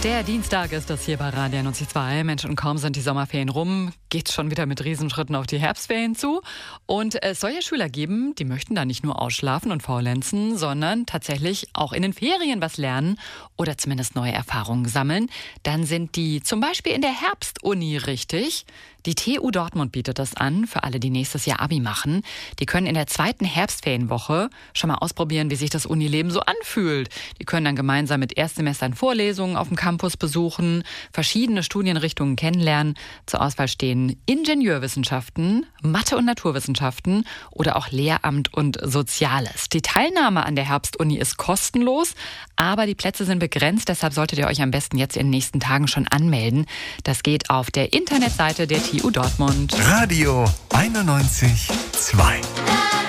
Der Dienstag ist das hier bei Radio 92. Mensch, und kaum sind die Sommerferien rum, geht's schon wieder mit Riesenschritten auf die Herbstferien zu. Und es soll ja Schüler geben, die möchten da nicht nur ausschlafen und faulenzen, sondern tatsächlich auch in den Ferien was lernen oder zumindest neue Erfahrungen sammeln. Dann sind die zum Beispiel in der Herbstuni richtig. Die TU Dortmund bietet das an für alle, die nächstes Jahr Abi machen. Die können in der zweiten Herbstferienwoche schon mal ausprobieren, wie sich das Unileben so anfühlt. Die können dann gemeinsam mit Erstsemestern Vorlesungen auf dem Campus besuchen, verschiedene Studienrichtungen kennenlernen. Zur Auswahl stehen Ingenieurwissenschaften, Mathe- und Naturwissenschaften oder auch Lehramt und Soziales. Die Teilnahme an der Herbstuni ist kostenlos, aber die Plätze sind begrenzt. Deshalb solltet ihr euch am besten jetzt in den nächsten Tagen schon anmelden. Das geht auf der Internetseite der TU Dortmund. Radio 91.2.